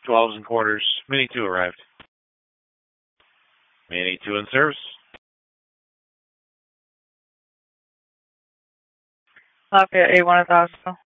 12s and quarters. Mini 2 arrived. Mini 2 in service. Lafayette A1 at the hospital.